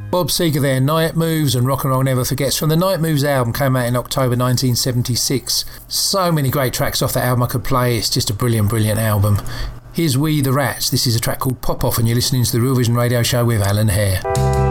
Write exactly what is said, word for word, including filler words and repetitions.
Bob Seger there, Night Moves and Rock and Roll Never Forgets from the Night Moves album, came out in October nineteen seventy-six. So many great tracks off that album I could play, it's just a brilliant, brilliant album. Here's We the Rats, this is a track called Pop Off and you're listening to the Real Vision Radio Show with Alan Hare.